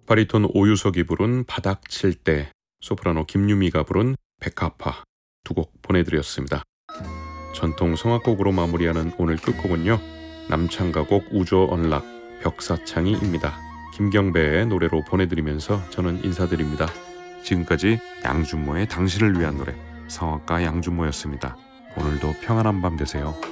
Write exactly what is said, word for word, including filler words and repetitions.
바리톤 오유석이 부른 바닥 칠 때, 소프라노 김유미가 부른 백합화 두 곡 보내드렸습니다. 전통 성악곡으로 마무리하는 오늘 끝곡은요, 남창가곡 우조 언락 벽사창이입니다. 김경배의 노래로 보내드리면서 저는 인사드립니다. 지금까지 양준모의 당신을 위한 노래, 성악가 양준모였습니다. 오늘도 평안한 밤 되세요.